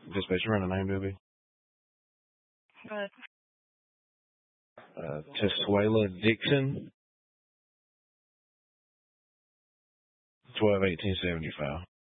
Dispatch, you run the name, baby. Tesuela Dixon, 12/18/75.